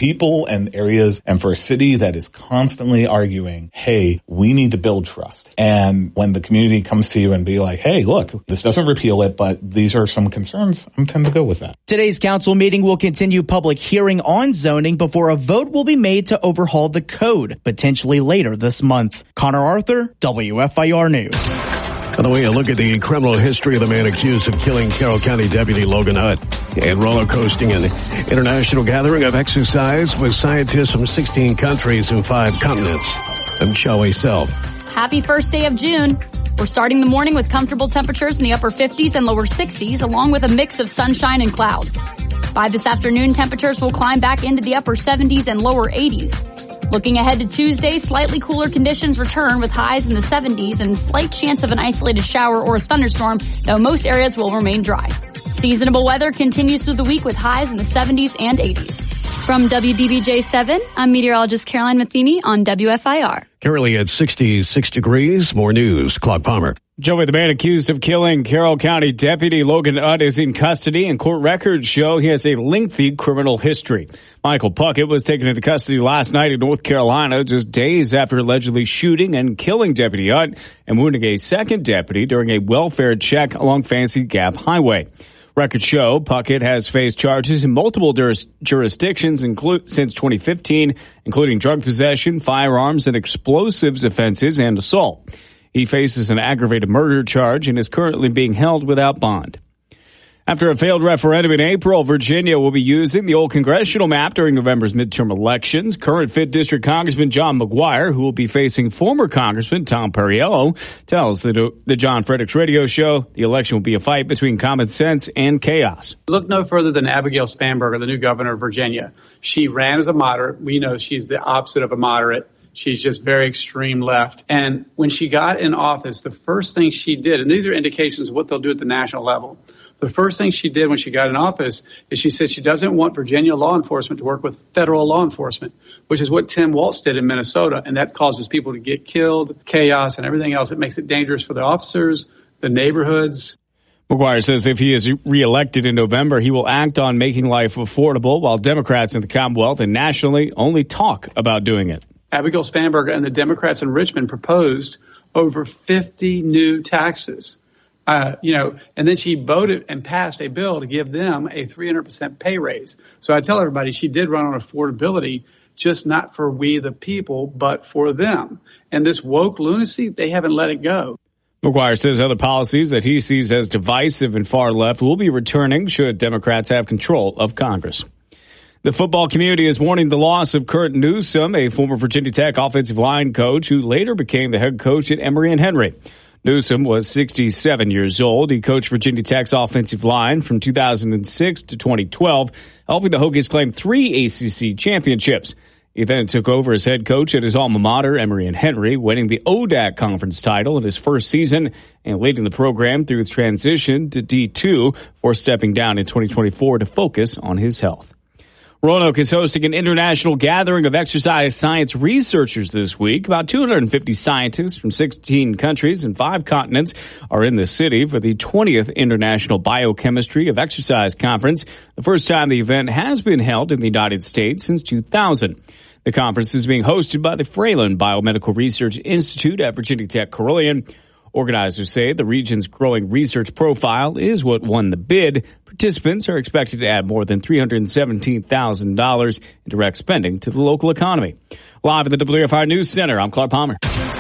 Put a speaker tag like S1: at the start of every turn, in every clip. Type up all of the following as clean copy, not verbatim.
S1: people and areas, and for a city that is constantly arguing, hey, we need to build trust. And when the community comes to you and be like, hey, look, this doesn't repeal it, but these are some concerns, I tend to go with that.
S2: Today's council meeting will continue public hearing on zoning before a vote will be made to overhaul the code, potentially later this month. Connor Arthur, WFIR News.
S3: By the way, a look at the criminal history of the man accused of killing Carroll County Deputy Logan Hutt and roller coasting an international gathering of exercise with scientists from 16 countries and 5 continents. I'm Chow Self.
S4: Happy first day of June. We're starting the morning with comfortable temperatures in the upper 50s and lower 60s, along with a mix of sunshine and clouds. By this afternoon, temperatures will climb back into the upper 70s and lower 80s. Looking ahead to Tuesday, slightly cooler conditions return with highs in the 70s and slight chance of an isolated shower or thunderstorm, though most areas will remain dry. Seasonable weather continues through the week with highs in the 70s and 80s. From WDBJ7, I'm meteorologist Caroline Matheny on WFIR.
S3: Currently at 66 degrees. More news. Clark Palmer.
S5: Joey, the man accused of killing Carroll County Deputy Logan Hutt is in custody, and court records show he has a lengthy criminal history. Michael Puckett was taken into custody last night in North Carolina, just days after allegedly shooting and killing Deputy Hutt and wounding a second deputy during a welfare check along Fancy Gap Highway. Records show Puckett has faced charges in multiple jurisdictions since 2015, including drug possession, firearms, and explosives offenses and assault. He faces an aggravated murder charge and is currently being held without bond. After a failed referendum in April, Virginia will be using the old congressional map during November's midterm elections. Current 5th District Congressman John McGuire, who will be facing former Congressman Tom Perriello, tells the John Fredericks radio show the election will be a fight between common sense and chaos.
S6: Look no further than Abigail Spanberger, the new governor of Virginia. She ran as a moderate. We know she's the opposite of a moderate. She's just very extreme left. And when she got in office, the first thing she did, and these are indications of what they'll do at the national level, the first thing she did when she got in office is she said she doesn't want Virginia law enforcement to work with federal law enforcement, which is what Tim Walz did in Minnesota. And that causes people to get killed, chaos, and everything else. It makes it dangerous for the officers, the neighborhoods.
S5: McGuire says if he is reelected in November, he will act on making life affordable, while Democrats in the Commonwealth and nationally only talk about doing it.
S6: Abigail Spanberger and the Democrats in Richmond proposed over 50 new taxes. And then she voted and passed a bill to give them a 300% pay raise. So I tell everybody she did run on affordability, just not for we the people, but for them. And this woke lunacy, they haven't let it go.
S5: McGuire says other policies that he sees as divisive and far left will be returning should Democrats have control of Congress. The football community is mourning the loss of Curt Newsome, a former Virginia Tech offensive line coach who later became the head coach at Emory and Henry. Newsome was 67 years old. He coached Virginia Tech's offensive line from 2006 to 2012, helping the Hokies claim 3 ACC championships. He then took over as head coach at his alma mater, Emory and Henry, winning the ODAC conference title in his first season and leading the program through its transition to D2 before stepping down in 2024 to focus on his health. Roanoke is hosting an international gathering of exercise science researchers this week. About 250 scientists from 16 countries and 5 continents are in the city for the 20th International Biochemistry of Exercise Conference, the first time the event has been held in the United States since 2000. The conference is being hosted by the Fralin Biomedical Research Institute at Virginia Tech Carilion. Organizers say the region's growing research profile is what won the bid. Participants are expected to add more than $317,000 in direct spending to the local economy. Live at the WFIR News Center, I'm Clark Palmer.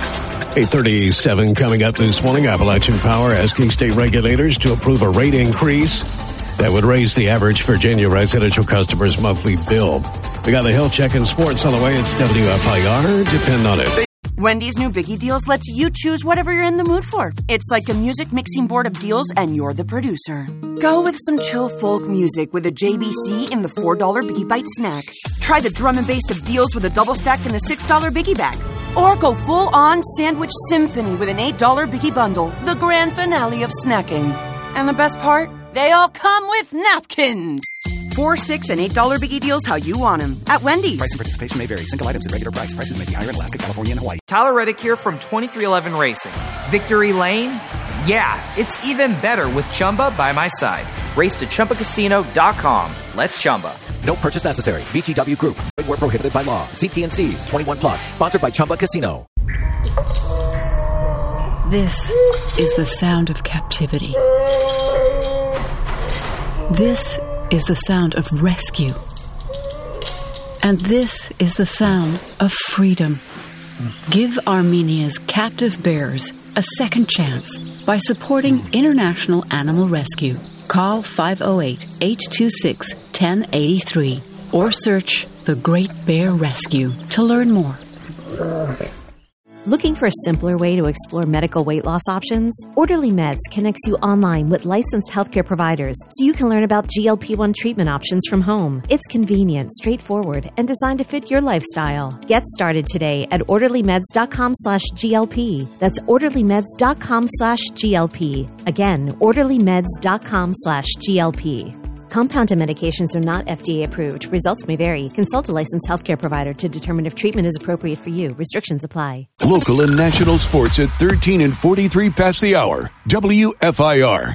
S3: 8:37 coming up this morning. Appalachian Power asking state regulators to approve a rate increase that would raise the average Virginia residential customer's monthly bill. We got the health check and sports on the way. It's WFIR. Depend on it.
S7: Wendy's new Biggie Deals lets you choose whatever you're in the mood for. It's like a music mixing board of deals, and you're the producer. Go with some chill folk music with a JBC in the $4 Biggie Bite snack. Try the drum and bass of deals with a double stack in the $6 Biggie Bag. Or go full-on sandwich symphony with an $8 Biggie Bundle, the grand finale of snacking. And the best part? They all come with napkins. $4, $6, and $8 Biggie Deals how you want them at Wendy's.
S8: Price and participation may vary. Single items at regular price. Prices may be higher in Alaska, California, and Hawaii.
S9: Tyler Reddick here from 2311 Racing. Victory Lane? Yeah, it's even better with Chumba by my side. Race to ChumbaCasino.com. Let's Chumba.
S10: No purchase necessary. VGW Group. Void where prohibited by law. See T&Cs. 21 plus. Sponsored by Chumba Casino.
S11: This is the sound of captivity. This is the sound of rescue. And this is the sound of freedom. Give Armenia's captive bears a second chance by supporting International Animal Rescue. Call 508-826-1083 or search The Great Bear Rescue to learn more.
S12: Looking for a simpler way to explore medical weight loss options? Orderly Meds connects you online with licensed healthcare providers so you can learn about GLP-1 treatment options from home. It's convenient, straightforward, and designed to fit your lifestyle. Get started today at orderlymeds.com/GLP. That's orderlymeds.com/GLP. Again, orderlymeds.com/GLP. Compounded medications are not FDA approved. Results may vary. Consult a licensed healthcare provider to determine if treatment is appropriate for you. Restrictions apply.
S13: Local and national sports at 13 and 43 past the hour. WFIR.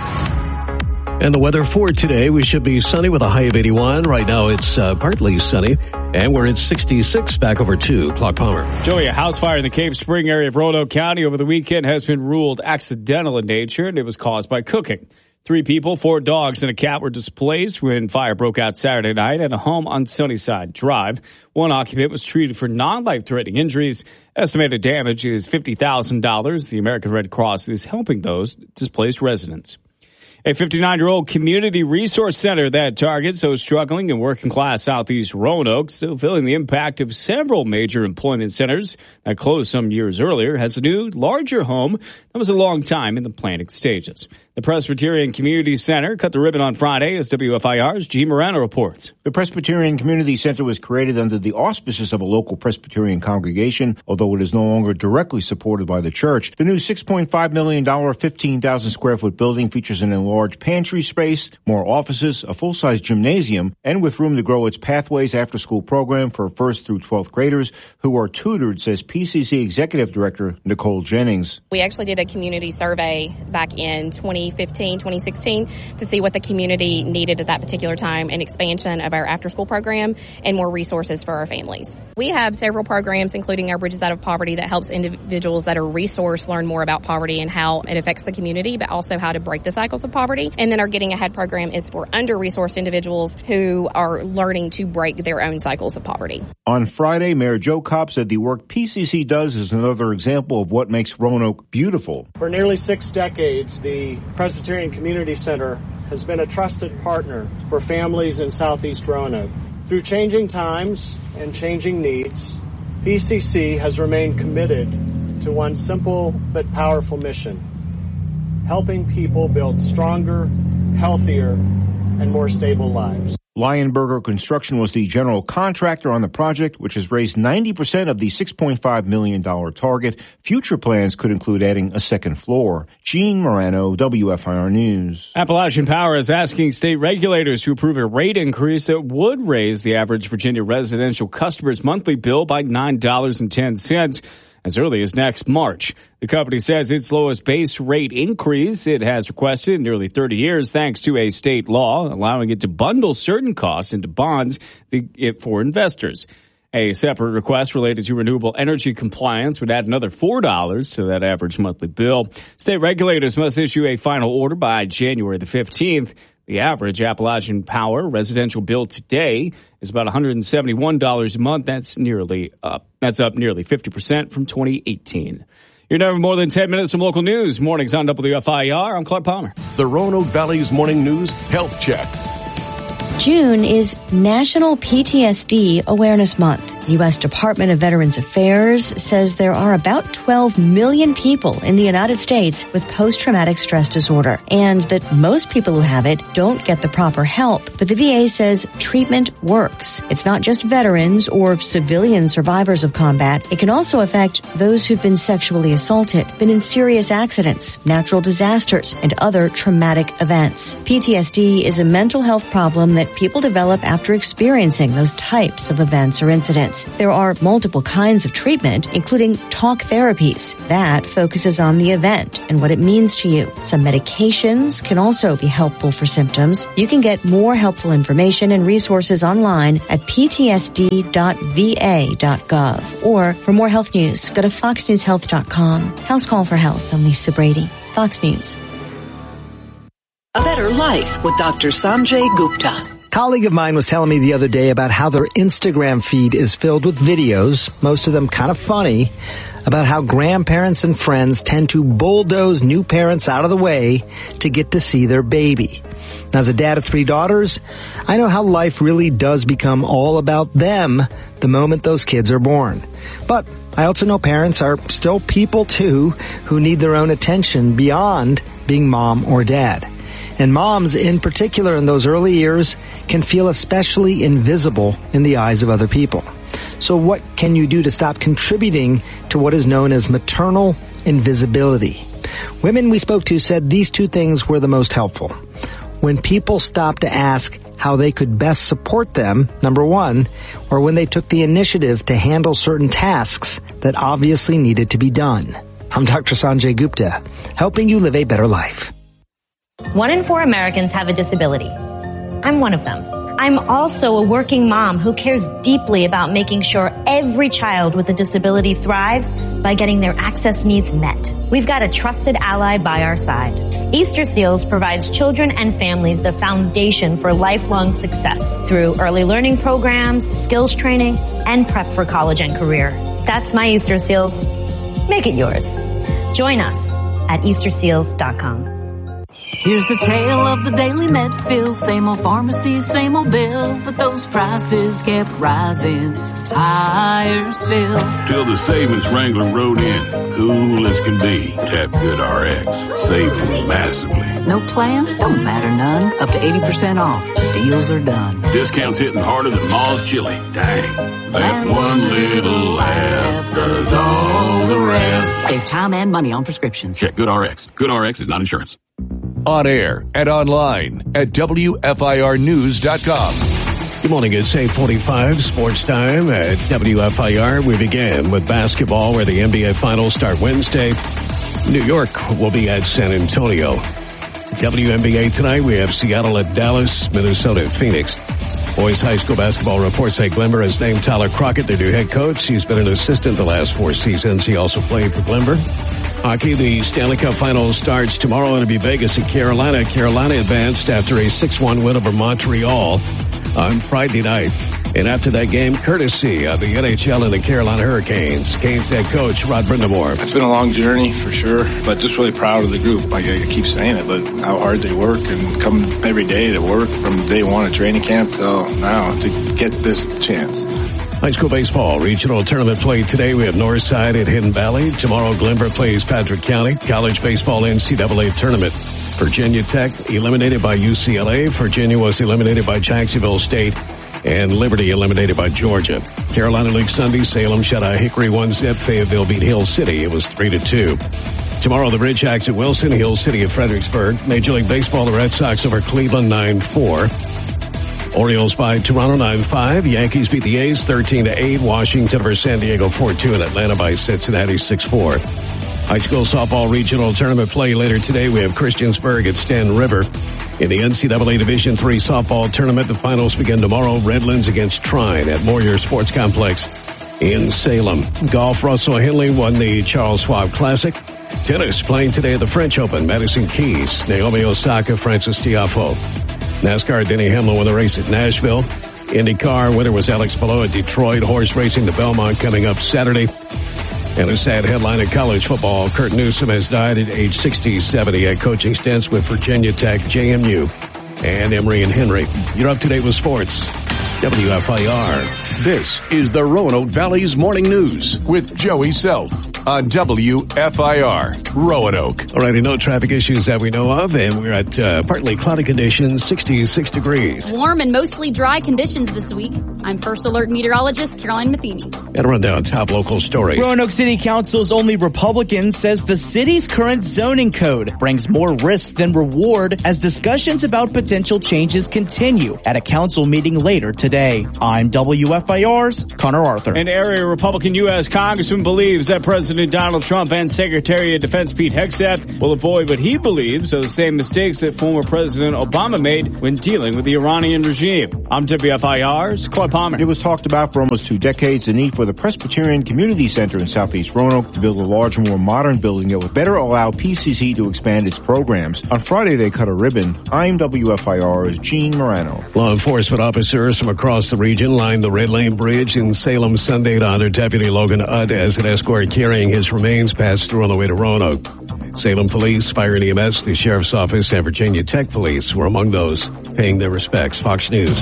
S3: And the weather for today, we should be sunny with a high of 81. Right now it's partly sunny, and we're at 66. Back over to Clark Palmer.
S5: Joey, a house fire in the Cape Spring area of Roanoke County over the weekend has been ruled accidental in nature, and it was caused by cooking. 3 people, 4 dogs, and a cat were displaced when fire broke out Saturday night at a home on Sunnyside Drive. One occupant was treated for non-life-threatening injuries. Estimated damage is $50,000. The American Red Cross is helping those displaced residents. A 59-year-old community resource center that targets those struggling in working-class Southeast Roanoke, still feeling the impact of several major employment centers that closed some years earlier, has a new, larger home that was a long time in the planning stages. The Presbyterian Community Center cut the ribbon on Friday, as WFIR's Gene Morano reports.
S14: The Presbyterian Community Center was created under the auspices of a local Presbyterian congregation, although it is no longer directly supported by the church. The new $6.5 million, 15,000-square-foot building features an enlarged pantry space, more offices, a full-size gymnasium, and with room to grow its Pathways after-school program for 1st through 12th graders who are tutored, says PCC Executive Director Nicole Jennings.
S15: We actually did a community survey back in 2015, 2016 to see what the community needed at that particular time, an expansion of our after-school program and more resources for our families. We have several programs, including our Bridges Out of Poverty, that helps individuals that are resourced learn more about poverty and how it affects the community, but also how to break the cycles of poverty. And then our Getting Ahead program is for under-resourced individuals who are learning to break their own cycles of poverty.
S14: On Friday, Mayor Joe Cobb said the work PCC does is another example of what makes Roanoke beautiful.
S16: For nearly 6 decades, the Presbyterian Community Center has been a trusted partner for families in Southeast Roanoke. Through changing times and changing needs, PCC has remained committed to one simple but powerful mission: helping people build stronger, healthier, and more stable lives.
S14: Lionberger Construction was the general contractor on the project, which has raised 90% of the $6.5 million target. Future plans could include adding a second floor. Gene Morano, WFIR News.
S5: Appalachian Power is asking state regulators to approve a rate increase that would raise the average Virginia residential customer's monthly bill by $9.10. as early as next March. The company says its lowest base rate increase it has requested in nearly 30 years thanks to a state law allowing it to bundle certain costs into bonds for investors. A separate request related to renewable energy compliance would add another $4 to that average monthly bill. State regulators must issue a final order by January the 15th. The average Appalachian Power residential bill today is about $171 a month. That's up nearly 50% from 2018. You're never more than 10 minutes from local news. Mornings on WFIR. I'm Clark Palmer.
S13: The Roanoke Valley's Morning News Health Check.
S17: June is National PTSD Awareness Month. The U.S. Department of Veterans Affairs says there are about 12 million people in the United States with post-traumatic stress disorder, and that most people who have it don't get the proper help. But the VA says treatment works. It's not just veterans or civilian survivors of combat. It can also affect those who've been sexually assaulted, been in serious accidents, natural disasters, and other traumatic events. PTSD is a mental health problem that that people develop after experiencing those types of events or incidents. There are multiple kinds of treatment, including talk therapies. That focuses on the event and what it means to you. Some medications can also be helpful for symptoms. You can get more helpful information and resources online at ptsd.va.gov. Or for more health news, go to foxnewshealth.com. House Call for Health. I'm Lisa Brady, Fox News.
S18: A Better Life with Dr. Sanjay Gupta.
S19: A colleague of mine was telling me the other day about how their Instagram feed is filled with videos, most of them kind of funny, about how grandparents and friends tend to bulldoze new parents out of the way to get to see their baby. Now, as a dad of 3 daughters, I know how life really does become all about them the moment those kids are born. But I also know parents are still people too who need their own attention beyond being mom or dad. And moms, in particular in those early years, can feel especially invisible in the eyes of other people. So what can you do to stop contributing to what is known as maternal invisibility? Women we spoke to said these 2 things were the most helpful. When people stopped to ask how they could best support them, number 1, or when they took the initiative to handle certain tasks that obviously needed to be done. I'm Dr. Sanjay Gupta, helping you live a better life.
S20: 1 in 4 Americans have a disability. I'm one of them. I'm also a working mom who cares deeply about making sure every child with a disability thrives by getting their access needs met. We've got a trusted ally by our side. Easter Seals provides children and families the foundation for lifelong success through early learning programs, skills training, and prep for college and career. That's my Easter Seals. Make it yours. Join us at EasterSeals.com.
S18: Here's the tale of the Daily Medfield. Same old pharmacy, same old bill, but those prices kept rising higher still.
S21: Till the savings Wrangler rode in, cool as can be. Tap GoodRx, saving massively.
S18: No plan? Don't matter none. Up to 80% off. The deals are done.
S21: Discounts hitting harder than Ma's chili. Dang. That one little app does all the rest.
S18: Save time and money on prescriptions.
S21: Check GoodRx. GoodRx is not insurance.
S13: On air and online at WFIRnews.com.
S3: Good morning. It's 8:45 sports time at WFIR. We begin with basketball where the NBA Finals start Wednesday. New York will be at San Antonio. WNBA tonight, we have Seattle at Dallas, Minnesota at Phoenix. Boys high school basketball reports say Glenver has named Tyler Crockett their new head coach. He's been an assistant the last 4 seasons. He also played for Glenver. Hockey, the Stanley Cup Finals starts tomorrow. It'll be Vegas and Carolina. Carolina advanced after a 6-1 win over Montreal on Friday night. And after that game, courtesy of the NHL and the Carolina Hurricanes, Canes head coach Rod Brindamore.
S22: It's been a long journey for sure, but just really proud of the group. Like I keep saying it, but how hard they work and come every day to work from day 1 of training camp till now to get this chance.
S3: High school baseball regional tournament play today. We have Northside at Hidden Valley. Tomorrow, Glenver plays Patrick County. College baseball NCAA tournament. Virginia Tech eliminated by UCLA. Virginia was eliminated by Jacksonville State. And Liberty eliminated by Georgia. Carolina League Sunday, Salem shut out Hickory 1-zip. Fayetteville beat Hill City. It was 3-2. Tomorrow, the Red Jacks at Wilson, Hill City at Fredericksburg. Major League Baseball, the Red Sox over Cleveland 9-4. Orioles by Toronto 9-5. Yankees beat the A's 13-8. Washington over San Diego 4-2. And Atlanta by Cincinnati 6-4. High school softball regional tournament play later today. We have Christiansburg at Stand River. In the NCAA Division III softball tournament, the finals begin tomorrow. Redlands against Trine at Moyer Sports Complex in Salem. Golf, Russell Henley won the Charles Schwab Classic. Tennis playing today at the French Open. Madison Keys, Naomi Osaka, Francis Tiafoe. NASCAR, Denny Hamlin won the race at Nashville. IndyCar winner was Alex Palou at Detroit. Horse racing to Belmont coming up Saturday. And a sad headline in college football. Kurt Newsome has died at age 67. He had coaching stints with Virginia Tech, JMU, and Emory and Henry. You're up to date with sports. WFIR.
S13: This is the Roanoke Valley's Morning News with Joey Self on WFIR Roanoke.
S3: All righty, no traffic issues that we know of, and we're at partly cloudy conditions, 66 degrees.
S4: Warm and mostly dry conditions this week. I'm First Alert meteorologist Caroline Matheny.
S3: And run down top local stories.
S1: Roanoke City Council's only Republican says the city's current zoning code brings more risk than reward as discussions about potential changes continue at a council meeting later today. I'm WFIR's Connor Arthur.
S5: An area Republican U.S. Congressman believes that President Donald Trump and Secretary of Defense Pete Hegseth will avoid what he believes are the same mistakes that former President Obama made when dealing with the Iranian regime. I'm WFIR's Clay Palmer.
S14: It was talked about for almost 2 decades, the need for the Presbyterian Community Center in Southeast Roanoke to build a larger, more modern building that would better allow PCC to expand its programs. On Friday, they cut a ribbon. I'm WFIR's Gene Morano.
S3: Law enforcement officers from across the region lined the Red Lane Bridge in Salem Sunday to honor Deputy Logan Udd as an escort carrying his remains passed through on the way to Roanoke. Salem Police, Fire and EMS, the Sheriff's Office, and Virginia Tech Police were among those paying their respects. Fox News.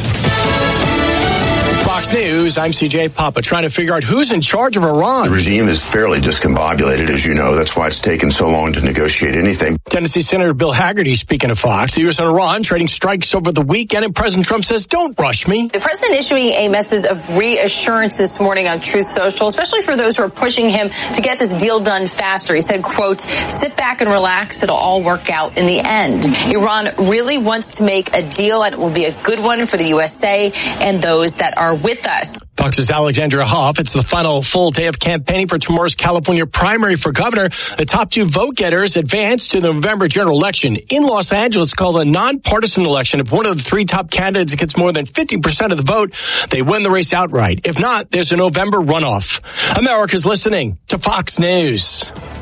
S2: Fox News, I'm CJ Papa, trying to figure out who's in charge of Iran.
S23: The regime is fairly discombobulated, as you know. That's why it's taken so long to negotiate anything.
S2: Tennessee Senator Bill Hagerty speaking to Fox. The U.S. and Iran trading strikes over the weekend, and President Trump says, don't rush me.
S24: The president issuing a message of reassurance this morning on Truth Social, especially for those who are pushing him to get this deal done faster. He said, quote, sit back and relax. It'll all work out in the end. Iran really wants to make a deal, and it will be a good one for the USA and those that are with us.
S2: Fox's Alexandra Hoff. It's the final full day of campaigning for tomorrow's California primary for governor. The top 2 vote getters advance to the November general election. In Los Angeles, called a nonpartisan election. If one of the 3 top candidates gets more than 50% of the vote, they win the race outright. If not, there's a November runoff. America's listening to Fox News.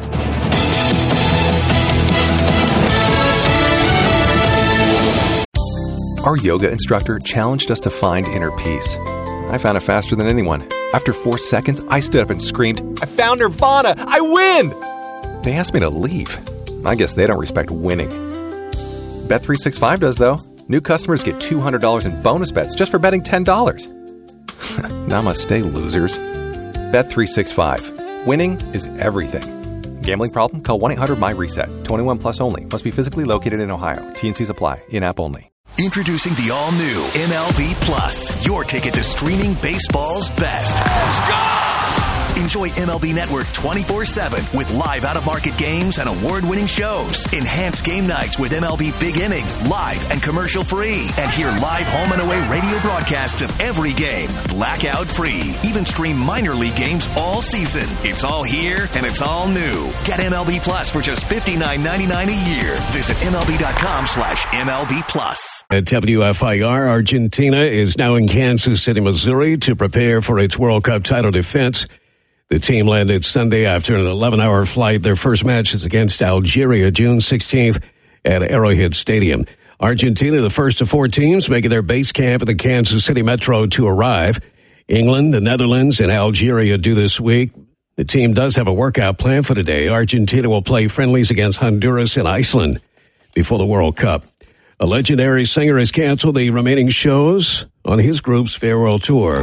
S25: Our yoga instructor challenged us to find inner peace. I found it faster than anyone. After 4 seconds, I stood up and screamed, I found Nirvana! I win! They asked me to leave. I guess they don't respect winning. Bet365 does, though. New customers get $200 in bonus bets just for betting $10. Namaste, losers. Bet365. Winning is everything. Gambling problem? Call 1-800-MY-RESET. 21 plus only. Must be physically located in Ohio. T&Cs apply. In-app only.
S26: Introducing the all-new MLB Plus, your ticket to streaming baseball's best. Let's go! Enjoy MLB Network 24/7 with live out-of-market games and award-winning shows. Enhance game nights with MLB Big Inning, live and commercial-free. And hear live home and away radio broadcasts of every game, blackout-free. Even stream minor league games all season. It's all here and it's all new. Get MLB Plus for just $59.99 a year. Visit MLB.com/MLB Plus.
S3: At WFIR, Argentina is now in Kansas City, Missouri to prepare for its World Cup title defense. The team landed Sunday after an 11-hour flight. Their first match is against Algeria, June 16th at Arrowhead Stadium. Argentina, the first of 4 teams making their base camp at the Kansas City Metro to arrive. England, the Netherlands, and Algeria do this week. The team does have a workout plan for today. Argentina will play friendlies against Honduras and Iceland before the World Cup. A legendary singer has canceled the remaining shows on his group's farewell tour.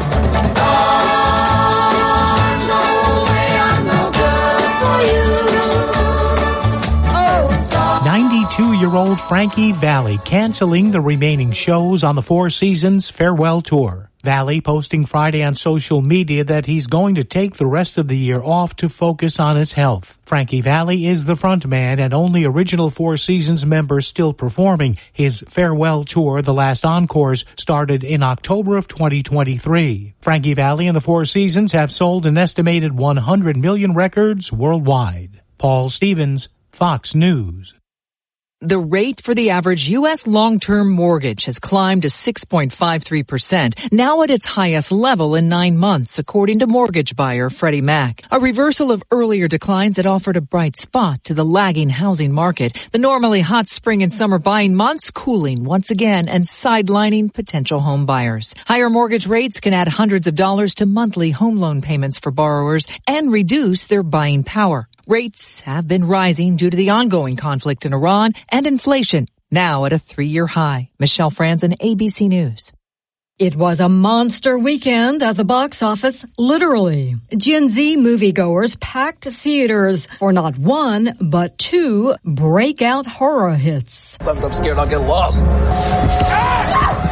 S27: 92-year-old Frankie Valli canceling the remaining shows on the Four Seasons farewell tour. Valli posting Friday on social media that he's going to take the rest of the year off to focus on his health. Frankie Valli is the frontman and only original Four Seasons member still performing. His farewell tour, The Last Encores, started in October of 2023. Frankie Valli and the Four Seasons have sold an estimated 100 million records worldwide. Paul Stevens, Fox News.
S28: The rate for the average U.S. long-term mortgage has climbed to 6.53%, now at its highest level in 9 months, according to mortgage buyer Freddie Mac. A reversal of earlier declines that offered a bright spot to the lagging housing market. The normally hot spring and summer buying months cooling once again and sidelining potential home buyers. Higher mortgage rates can add hundreds of dollars to monthly home loan payments for borrowers and reduce their buying power. Rates have been rising due to the ongoing conflict in Iran and inflation, now at a 3-year high. Michelle Franzen, ABC News.
S29: It was a monster weekend at the box office, literally. Gen Z moviegoers packed theaters for not one, but 2 breakout horror hits.
S30: Sometimes I'm scared I'll get lost.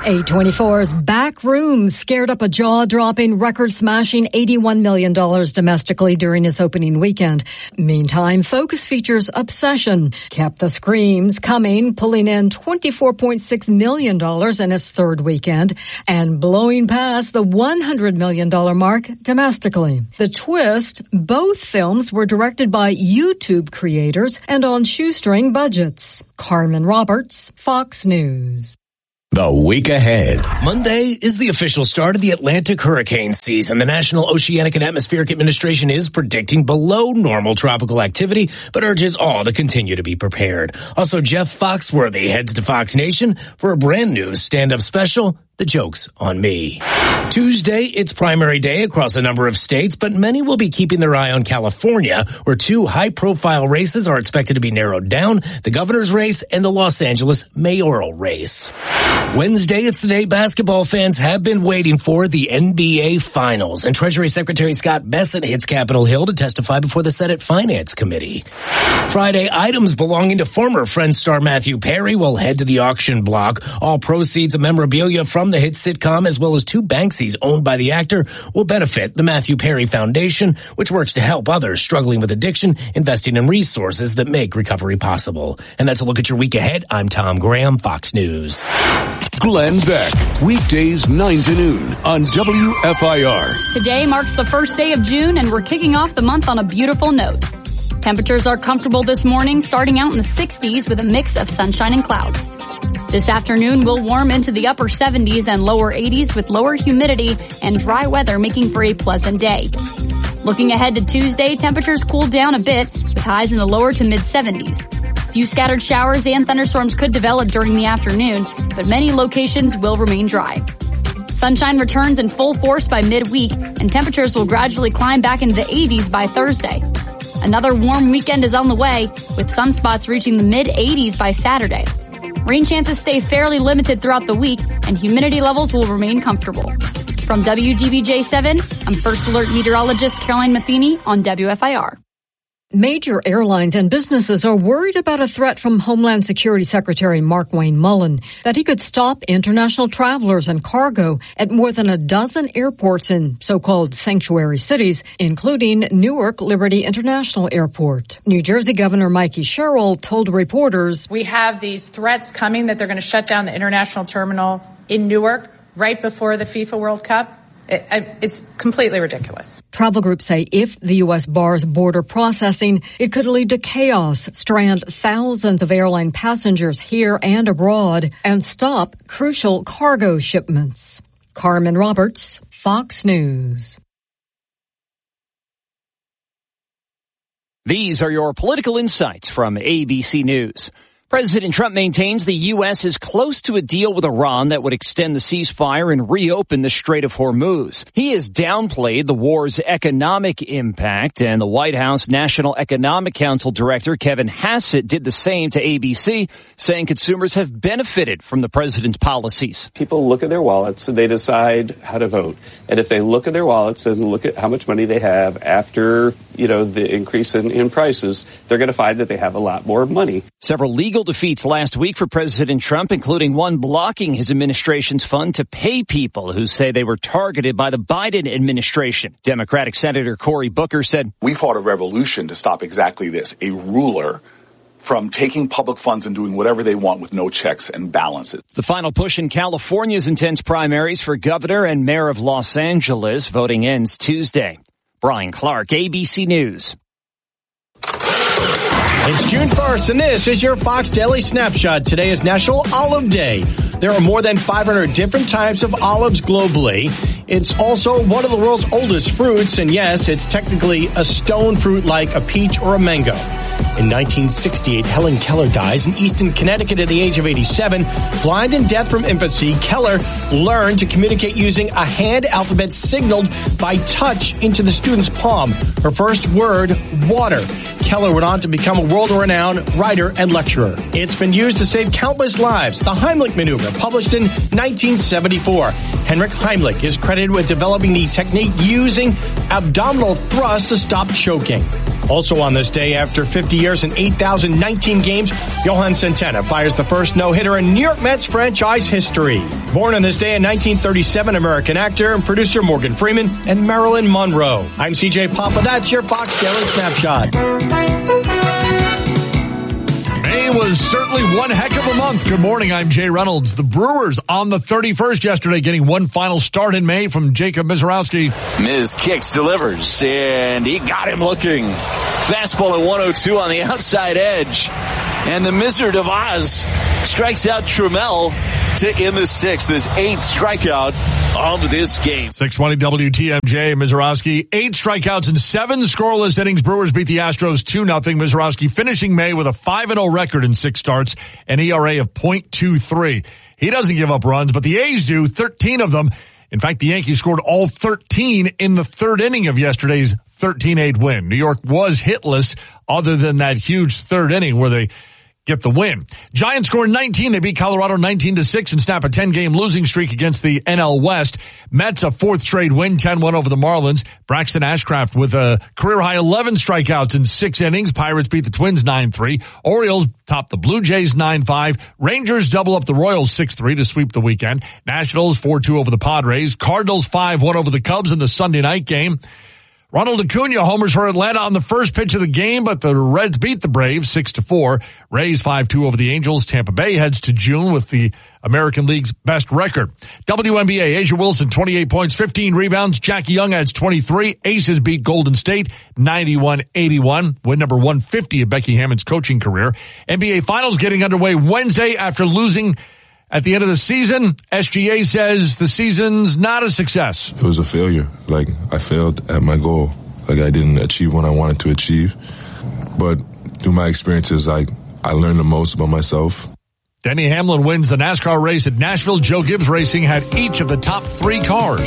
S29: A24's Back Room scared up a jaw-dropping, record-smashing $81 million domestically during its opening weekend. Meantime, Focus Features Obsession kept the screams coming, pulling in $24.6 million in its third weekend and blowing past the $100 million mark domestically. The twist, both films were directed by YouTube creators and on shoestring budgets. Carmen Roberts, Fox News.
S6: The week ahead. Monday is the official start of the Atlantic hurricane season. The National Oceanic and Atmospheric Administration is predicting below normal tropical activity, but urges all to continue to be prepared. Also, Jeff Foxworthy heads to Fox Nation for a brand new stand-up special, The Joke's on Me. Tuesday, it's primary day across a number of states, but many will be keeping their eye on California, where two high-profile races are expected to be narrowed down, the governor's race and the Los Angeles mayoral race. Wednesday, it's the day basketball fans have been waiting for, the NBA Finals, and Treasury Secretary Scott Bessent hits Capitol Hill to testify before the Senate Finance Committee. Friday, items belonging to former Friends star Matthew Perry will head to the auction block. All proceeds of memorabilia from the hit sitcom, as well as two Banksys owned by the actor, will benefit the Matthew Perry Foundation, which works to help others struggling with addiction, investing in resources that make recovery possible. And that's a look at your week ahead. I'm Tom Graham, Fox News.
S13: Glenn Beck, weekdays 9 to noon on WFIR.
S4: Today marks the first day of June, and we're kicking off the month on a beautiful note. Temperatures are comfortable this morning, starting out in the 60s with a mix of sunshine and clouds. This afternoon will warm into the upper 70s and lower 80s with lower humidity and dry weather, making for a pleasant day. Looking ahead to Tuesday, temperatures cool down a bit with highs in the lower to mid 70s. A few scattered showers and thunderstorms could develop during the afternoon, but many locations will remain dry. Sunshine returns in full force by midweek, and temperatures will gradually climb back into the 80s by Thursday. Another warm weekend is on the way, with sunspots reaching the mid-80s by Saturday. Rain chances stay fairly limited throughout the week, and humidity levels will remain comfortable. From WDBJ7, I'm First Alert Meteorologist Caroline Matheny on WFIR.
S29: Major airlines and businesses are worried about a threat from Homeland Security Secretary Markwayne Mullin that he could stop international travelers and cargo at more than a dozen airports in so-called sanctuary cities, including Newark Liberty International Airport. New Jersey Governor Mikey Sherrill told reporters,
S7: "We have these threats coming that they're going to shut down the international terminal in Newark right before the FIFA World Cup. It's completely ridiculous."
S29: Travel groups say if the U.S. bars border processing, it could lead to chaos, strand thousands of airline passengers here and abroad, and stop crucial cargo shipments. Carmen Roberts, Fox News.
S8: These are your political insights from ABC News. President Trump maintains the U.S. is close to a deal with Iran that would extend the ceasefire and reopen the Strait of Hormuz. He has downplayed the war's economic impact, and the White House National Economic Council Director Kevin Hassett did the same to ABC, saying consumers have benefited from the president's policies.
S9: People look at their wallets and they decide how to vote. And if they look at their wallets and look at how much money they have after, the increase in prices, they're going to find that they have a lot more money.
S8: Several legal defeats last week for President Trump, including one blocking his administration's fund to pay people who say they were targeted by the Biden administration. Democratic Senator Cory Booker said,
S10: "We fought a revolution to stop exactly this, a ruler from taking public funds and doing whatever they want with no checks and balances."
S8: The final push in California's intense primaries for governor and mayor of Los Angeles. Voting ends Tuesday. Brian Clark, ABC News.
S2: It's June 1st, and this is your Fox Daily Snapshot. Today is National Olive Day. There are more than 500 different types of olives globally. It's also one of the world's oldest fruits, and yes, it's technically a stone fruit like a peach or a mango. In 1968, Helen Keller dies in Easton, Connecticut at the age of 87. Blind and deaf from infancy, Keller learned to communicate using a hand alphabet signaled by touch into the student's palm. Her first word, water. Keller went on to become a world-renowned writer and lecturer. It's been used to save countless lives. The Heimlich maneuver, published in 1974. Henrik Heimlich is credited with developing the technique using abdominal thrust to stop choking. Also on this day, after 50 years and 8,019 games, Johan Santana fires the first no-hitter in New York Mets franchise history. Born on this day in 1937, American actor and producer Morgan Freeman and Marilyn Monroe. I'm CJ Papa. That's your Box Daily Snapshot.
S11: May was certainly one heck of a month. Good morning, I'm Jay Reynolds. The Brewers on the 31st yesterday, getting one final start in May from Jacob Misiorowski.
S12: Miz kicks, delivers, and he got him looking. Fastball at 102 on the outside edge. And the Wizard of Oz strikes out Trammell to end the sixth, his 8th strikeout of this game.
S11: 620 WTMJ, Misiorowski, 8 strikeouts in 7 scoreless innings. Brewers beat the Astros 2-0. Misiorowski finishing May with a 5-0 record in 6 starts, an ERA of .23. He doesn't give up runs, but the A's do, 13 of them. In fact, the Yankees scored all 13 in the 3rd inning of yesterday's 13-8 win. New York was hitless other than that huge 3rd inning where they get the win. Giants scored 19. They beat Colorado 19-6 and snap a 10-game losing streak against the NL West. Mets a 4th straight win, 10-1 over the Marlins. Braxton Ashcraft with a career-high 11 strikeouts in 6 innings. Pirates beat the Twins 9-3. Orioles top the Blue Jays 9-5. Rangers double up the Royals 6-3 to sweep the weekend. Nationals 4-2 over the Padres. Cardinals 5-1 over the Cubs in the Sunday night game. Ronald Acuna homers for Atlanta on the first pitch of the game, but the Reds beat the Braves 6-4. Rays 5-2 over the Angels. Tampa Bay heads to June with the American League's best record. WNBA, Asia Wilson, 28 points, 15 rebounds. Jackie Young adds 23. Aces beat Golden State 91-81. Win number 150 of Becky Hammond's coaching career. NBA Finals getting underway Wednesday after losing at the end of the season. SGA says the season's not a success.
S15: It was a failure. I failed at my goal. I didn't achieve what I wanted to achieve. But through my experiences, I learned the most about myself.
S11: Denny Hamlin wins the NASCAR race at Nashville. Joe Gibbs Racing had each of the top 3 cars.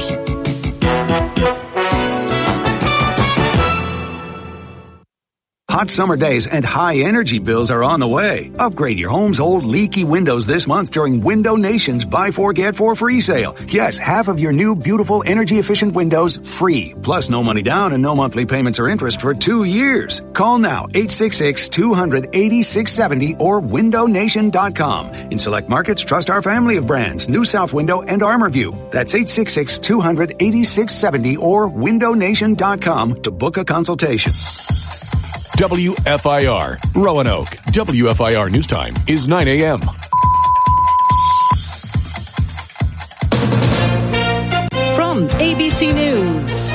S16: Hot summer days and high energy bills are on the way. Upgrade your home's old leaky windows this month during Window Nation's Buy 4 Get 4 free sale. Yes, half of your new beautiful energy efficient windows free. Plus no money down and no monthly payments or interest for 2 years. Call now 866-200-8670 or windownation.com. In select markets, trust our family of brands, New South Window and ArmorView. That's 866-200-8670 or windownation.com to book a consultation.
S13: WFIR, Roanoke. WFIR News Time is 9 a.m.
S17: From ABC News,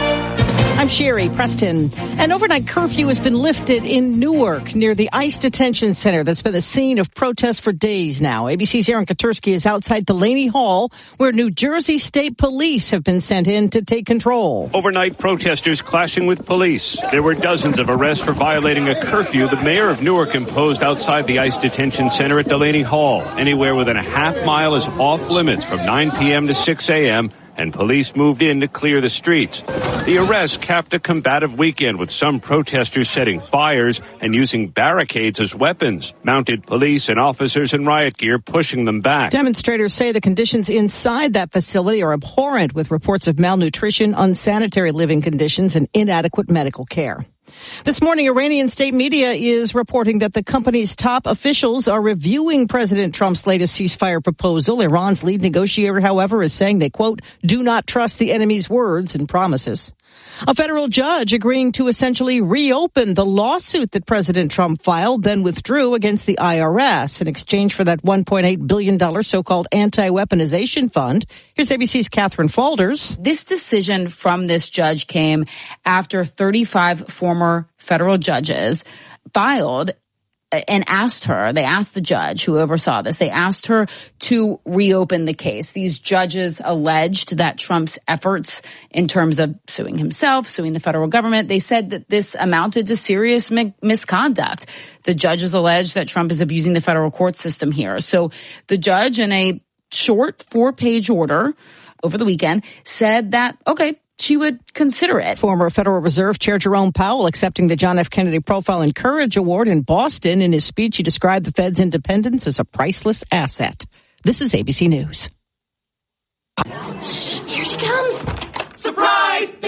S17: I'm Sherry Preston. An overnight curfew has been lifted in Newark near the ICE detention center that's been the scene of protests for days now. ABC's Aaron Katursky is outside Delaney Hall, where New Jersey State Police have been sent in to take control.
S18: Overnight protesters clashing with police. There were dozens of arrests for violating a curfew the mayor of Newark imposed outside the ICE detention center at Delaney Hall. Anywhere within a half mile is off limits from 9 p.m. to 6 a.m., and police moved in to clear the streets. The arrest capped a combative weekend with some protesters setting fires and using barricades as weapons. Mounted police and officers in riot gear pushing them back.
S17: Demonstrators say the conditions inside that facility are abhorrent, with reports of malnutrition, unsanitary living conditions, and inadequate medical care. This morning, Iranian state media is reporting that the company's top officials are reviewing President Trump's latest ceasefire proposal. Iran's lead negotiator, however, is saying they, quote, do not trust the enemy's words and promises. A federal judge agreeing to essentially reopen the lawsuit that President Trump filed, then withdrew against the IRS in exchange for that $1.8 billion so-called anti-weaponization fund. Here's ABC's Catherine Falders.
S19: This decision from this judge came after 35 former federal judges filed and they asked the judge who oversaw this, they asked her to reopen the case. These judges alleged that Trump's efforts in terms of suing himself, suing the federal government, they said that this amounted to serious misconduct. The judges alleged that Trump is abusing the federal court system here. So the judge, in a short 4-page order over the weekend, said that, okay, she would consider it.
S17: Former Federal Reserve Chair Jerome Powell accepting the John F. Kennedy Profile and Courage Award in Boston. In his speech, he described the Fed's independence as a priceless asset. This is ABC News.
S20: Shh, here she comes. Surprise! They sent a duplicate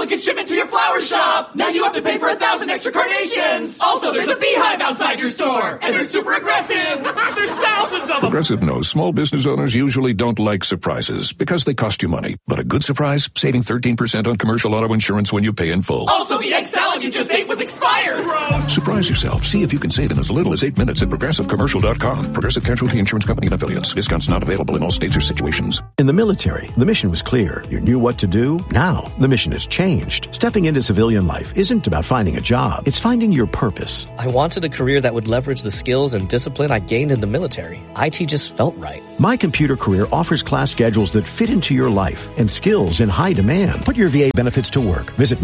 S1: duplicate shipment to your flower shop. Now you have to pay for 1,000 extra carnations. Also, there's a beehive outside your store, and they're super aggressive. There's thousands of them.
S5: Progressive knows small business owners usually don't like surprises because they cost you money. But a good surprise, saving 13% on commercial auto insurance when you pay in full.
S1: Also, the egg salad you just ate was expired. Gross.
S5: Surprise yourself. See if you can save in as little as 8 minutes at ProgressiveCommercial.com. Progressive Casualty Insurance Company and Affiliates. Discounts not available in all states or situations.
S14: In the military, the mission was clear. You knew what to do. Now, the mission has changed. Stepping into civilian life isn't about finding a job. It's finding your purpose.
S20: I wanted a career that would leverage the skills and discipline I gained in the military. IT just felt right.
S14: My Computer Career offers class schedules that fit into your life and skills in high demand. Put your VA benefits to work. Visit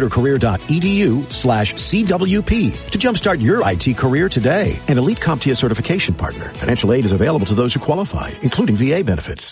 S14: mycomputercareer.edu/CWP to jumpstart your IT career today. An elite CompTIA certification partner. Financial aid is available to those who qualify, including VA benefits.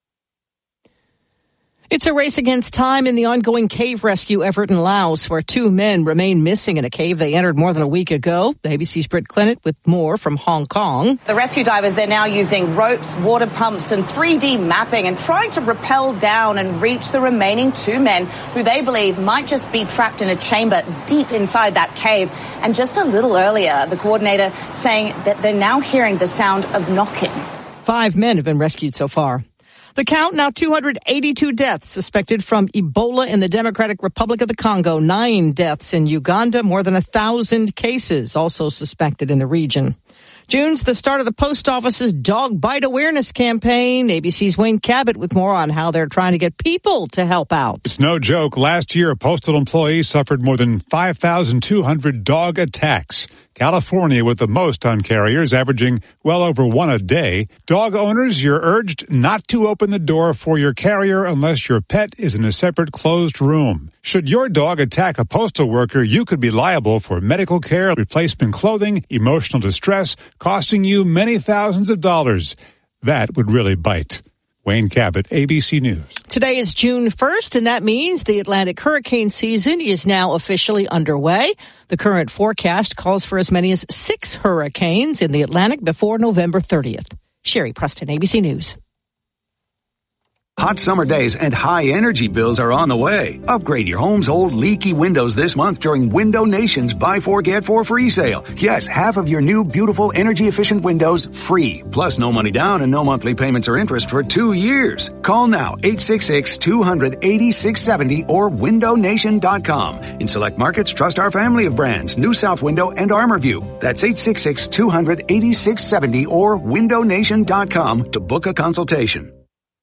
S17: It's a race against time in the ongoing cave rescue effort in Laos, where 2 men remain missing in a cave they entered more than a week ago. The ABC's Britt Clennett with more from Hong Kong.
S21: The rescue divers, they're now using ropes, water pumps and 3D mapping and trying to rappel down and reach the remaining 2 men who they believe might just be trapped in a chamber deep inside that cave. And just a little earlier, the coordinator saying that they're now hearing the sound of knocking.
S17: 5 men have been rescued so far. The count now 282 deaths suspected from Ebola in the Democratic Republic of the Congo, 9 deaths in Uganda, more than 1,000 cases also suspected in the region. June's the start of the post office's dog bite awareness campaign. ABC's Wayne Cabot with more on how they're trying to get people to help out.
S22: It's no joke. Last year, a postal employee suffered more than 5,200 dog attacks. California with the most on carriers, averaging well over 1 a day. Dog owners, you're urged not to open the door for your carrier unless your pet is in a separate closed room. Should your dog attack a postal worker, you could be liable for medical care, replacement clothing, emotional distress, costing you many thousands of dollars. That would really bite. Wayne Cabot, ABC News.
S17: Today is June 1st, and that means the Atlantic hurricane season is now officially underway. The current forecast calls for as many as 6 hurricanes in the Atlantic before November 30th. Sherry Preston, ABC News.
S16: Hot summer days and high energy bills are on the way. Upgrade your home's old leaky windows this month during Window Nation's Buy 4 Get 4 free sale. Yes, half of your new beautiful energy efficient windows free. Plus no money down and no monthly payments or interest for 2 years. Call now 866-200-8670 or windownation.com. In select markets, trust our family of brands, New South Window and ArmorView. That's 866-200-8670 or windownation.com to book a consultation.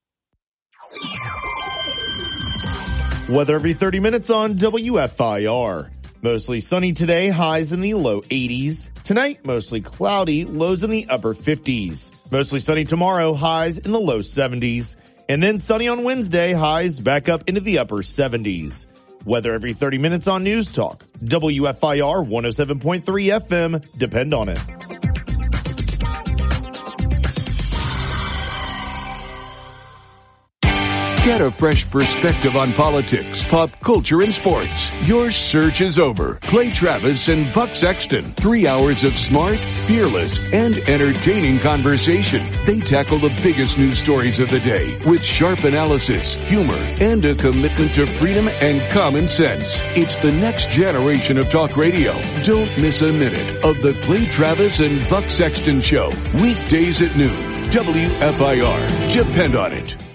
S23: Weather every 30 minutes on WFIR. Mostly sunny today, highs in the low 80s. Tonight, mostly cloudy, lows in the upper 50s. Mostly sunny tomorrow, highs in the low 70s. And then sunny on Wednesday, highs back up into the upper 70s. Weather every 30 minutes on News Talk. WFIR 107.3 FM. Depend on it.
S13: Get a fresh perspective on politics, pop culture, and sports. Your search is over. Clay Travis and Buck Sexton. 3 hours of smart, fearless, and entertaining conversation. They tackle the biggest news stories of the day with sharp analysis, humor, and a commitment to freedom and common sense. It's the next generation of talk radio. Don't miss a minute of the Clay Travis and Buck Sexton Show. Weekdays at noon. WFIR. Depend on it.